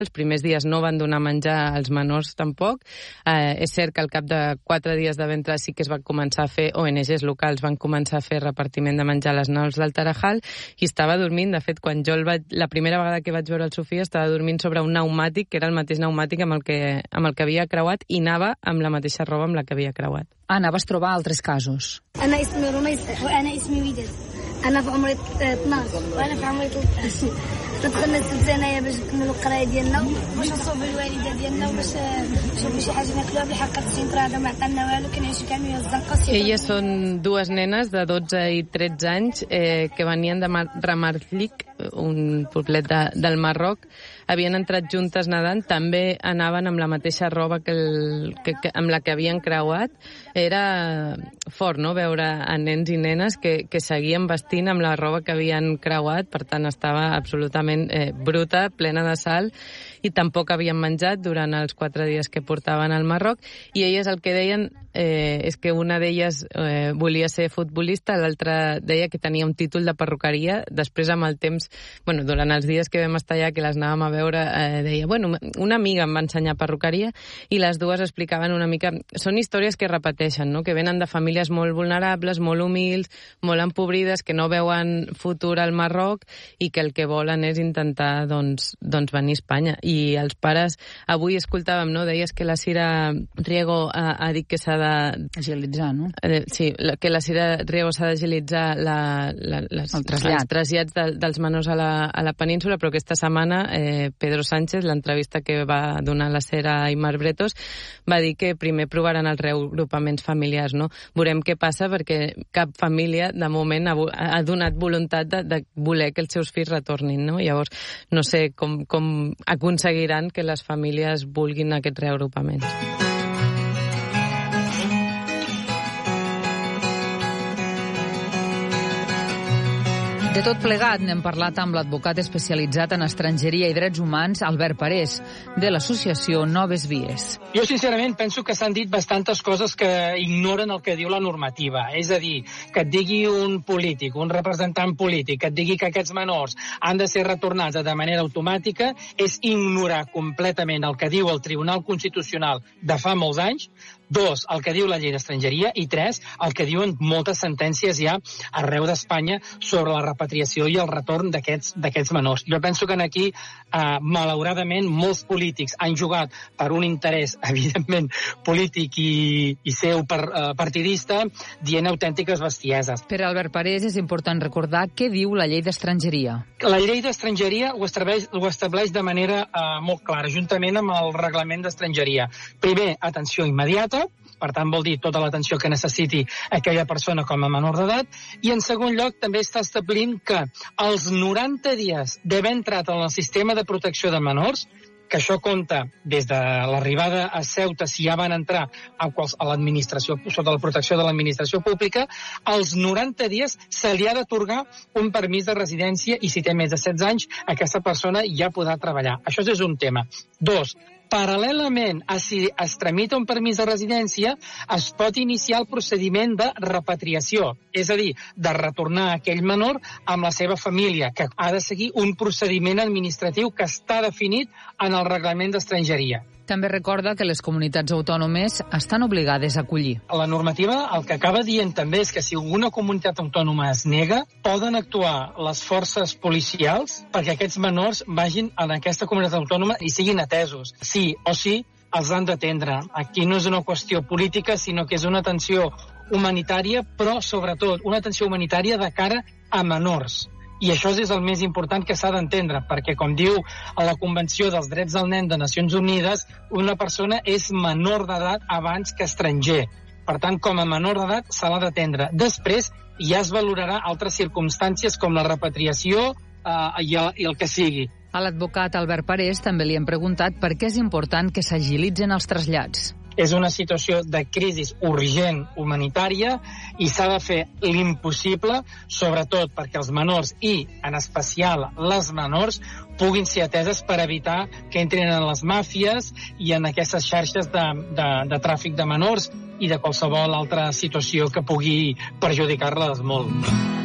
Els primers dies no van donar menjar als menors tampoc. És cert que al cap de 4 dies d'haver entrat sí que es va començar a fer, ONGs locals van començar a fer repartiment de menjar a les naus del Tarajal, i estava dormint. De fet, quan jo la primera vegada que vaig veure el Sofia estava dormint sobre un pneumàtic, que era el mateix pneumàtic amb el que havia creuat, i anava amb la mateixa roba amb la que havia creuat. Anna, vas trobar altres casos. أنا اسمي رميس وأنا اسمي وداد. أنا في عمري 12 وأنا في عمري 13. دخلنا 3 سنايا باش نكملوا القرايه ديالنا باش نصوبوا الوالده ديالنا وباش نشوفوا شي حاجه ناكلوها بحق 90 درهم ما عطانا والو كنعيشوا كاملين الزنقه. Elles són dues nenes de 12 i 13 anys que venien de Ramarlik, un poblet del Marroc. Havien entrat juntes nedant, també anaven amb la mateixa roba amb la que havien creuat. Era fort, no?, veure a nens i nenes que seguien vestint amb la roba que havien creuat, per tant estava absolutament bruta, plena de sal, i tampoc havien menjat durant els 4 dies que portaven al Marroc. I elles el que deien és que una d'elles volia ser futbolista, l'altra deia que tenia un títol de perruqueria. Després, amb el temps, durant els dies que vam estar allà, que les anàvem a veure, deia, una amiga em va ensenyar perruqueria, i les dues explicaven una mica... Són històries que repeteixen, no?, que venen de famílies molt vulnerables, molt humils, molt empobrides, que no veuen futur al Marroc i que el que volen és intentar, doncs venir a Espanya. I els pares, avui escoltàvem, no?, deies que la Cira Riego ha dit que s'ha agilitzar, no? Sí, que la Cira Riego s'ha d'agilitzar els trasllats dels menors a la península, però aquesta setmana Pedro Sánchez, l'entrevista que va donar la Cera a Aimar Bretos, va dir que primer provaran els reagrupaments familiars, no? Veurem què passa, perquè cap família de moment ha donat voluntat de voler que els seus fills retornin, no? Llavors, no sé com aconseguiran que les famílies vulguin aquests reagrupaments. De tot plegat n'hem parlat amb l'advocat especialitzat en estrangeria i drets humans, Albert Parés, de l'associació Noves Vies. Jo, sincerament, penso que s'han dit bastantes coses que ignoren el que diu la normativa. És a dir, que et digui un polític, un representant polític, que et digui que aquests menors han de ser retornats de manera automàtica, és ignorar completament el que diu el Tribunal Constitucional de fa molts anys, 2, el que diu la llei d'estrangeria, i 3, el que diuen moltes sentències ja arreu d'Espanya sobre la repatriació i el retorn d'aquests menors. Jo penso que aquí, malauradament, molts polítics han jugat per un interès, evidentment, polític i seu partidista, dient autèntiques bestieses. Per Albert Parés és important recordar què diu la llei d'estrangeria. La llei d'estrangeria ho estableix de manera molt clara, juntament amb el reglament d'estrangeria. Primer, atenció immediata, per tant vol dir tota l'atenció que necessiti aquella persona com a menor d'edat, i en segon lloc també està establint que els 90 dies d'haver entrat en el sistema de protecció de menors, que això compta des de l'arribada a Ceuta, si ja van entrar a l'administració, sota la protecció de l'administració pública, als 90 dies se li ha d'atorgar un permís de residència, i si té més de 16 anys, aquesta persona ja podrà treballar. Això és un tema. 2, paral·lelament a si es tramita un permís de residència, es pot iniciar el procediment de repatriació, és a dir, de retornar aquell menor amb la seva família, que ha de seguir un procediment administratiu que està definit en el reglament d'estrangeria. També recorda que les comunitats autònomes estan obligades a acollir. La normativa el que acaba dient també és que si alguna comunitat autònoma es nega, poden actuar les forces policials perquè aquests menors vagin a aquesta comunitat autònoma i siguin atesos. Sí o sí, els han d'atendre. Aquí no és una qüestió política, sinó que és una atenció humanitària, però sobretot una atenció humanitària de cara a menors. I això és el més important que s'ha d'entendre, perquè, com diu a la Convenció dels Drets del Nen de Nacions Unides, una persona és menor d'edat abans que estranger. Per tant, com a menor d'edat se l'ha d'atendre. Després ja es valorarà altres circumstàncies com la repatriació i el que sigui. A l'advocat Albert Parés també li hem preguntat per què és important que s'agilitzen els trasllats. És una situació de crisi urgent humanitària i s'ha de fer l'impossible, sobretot perquè els menors i, en especial, les menors, puguin ser ateses per evitar que entrin en les màfies i en aquestes xarxes de tràfic de menors i de qualsevol altra situació que pugui perjudicar-les molt.